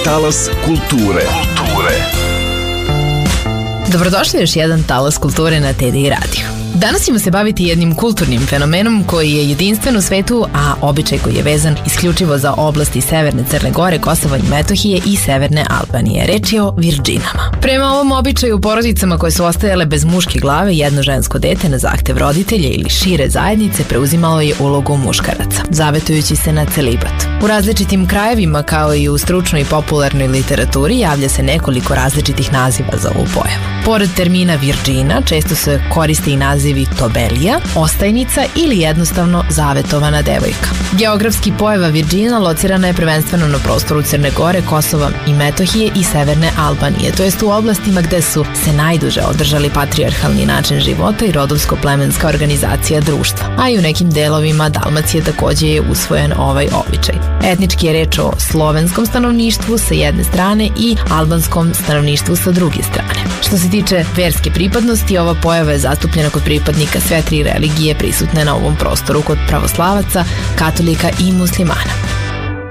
Talas kulture. Dobrodošli još jedan Talas kulture na TDI radiju. Danas ćemo se baviti jednim kulturnim fenomenom koji je jedinstven u svetu, a običaj koji je vezan isključivo za oblasti Severne Crne Gore, Kosova i Metohije i Severne Albanije. Reč je o virdžinama. Prema ovom običaju, porodicama koje su ostajale bez muške glave, jedno žensko dete na zahtev roditelja ili šire zajednice preuzimalo je ulogu muškaraca, zavetujući se na celibat. U različitim krajevima, kao i u stručnoj i popularnoj literaturi, javlja se nekoliko različitih naziva za ovu pojavu. Pored termina virdžina, često se koriste i nazivi tobelija, ostajnica ili jednostavno zavetovana devojka. Geografski pojava virdžina locirana je prvenstveno na prostoru Crne Gore, Kosova i Metohije i Severne Albanije, to jest u oblastima gde su se najduže održali patrijarhalni način života i rodovsko-plemenska organizacija društva, a i u nekim delovima Dalmacije takođe je usvojen ovaj običaj. Etnički je reč o slovenskom stanovništvu sa jedne strane i albanskom stanovništvu sa druge strane. Što se tiče verske pripadnosti, ova pojava je zastupljena kod pripadnika sve tri religije prisutne na ovom prostoru, kod pravoslavaca, katolika i muslimana.